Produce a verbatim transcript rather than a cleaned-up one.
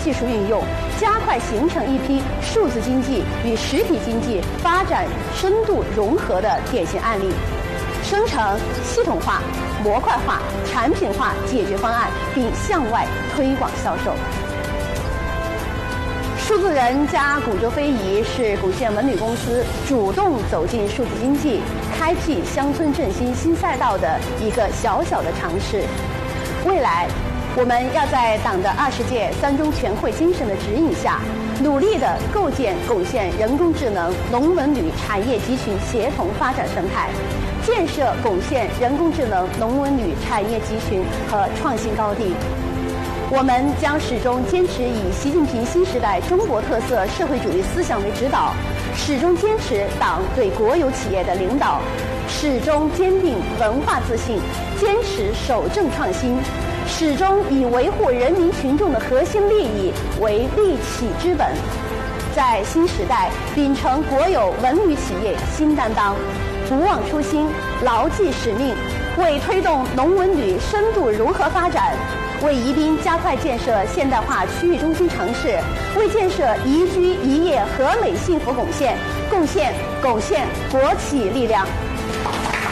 技术运用，加快形成一批数字经济与实体经济发展深度融合的典型案例，生成系统化、模块化、产品化解决方案，并向外推广销售。数字人加古州非遗是珙县文旅公司主动走进数字经济、开辟乡村振兴新赛道的一个小小的尝试。未来，我们要在党的二十届三中全会精神的指引下，努力地构建珙县人工智能农文旅产业集群协同发展生态，建设珙县人工智能农文旅产业集群和创新高地。我们将始终坚持以习近平新时代中国特色社会主义思想为指导，始终坚持党对国有企业的领导，始终坚定文化自信，坚持守正创新，始终以维护人民群众的核心利益为立企之本，在新时代秉承国有文旅企业新担当，不忘初心，牢记使命，为推动农文旅深度融合发展，为宜宾加快建设现代化区域中心城市，为建设宜居宜业和美幸福珙县贡献珙县国企力量。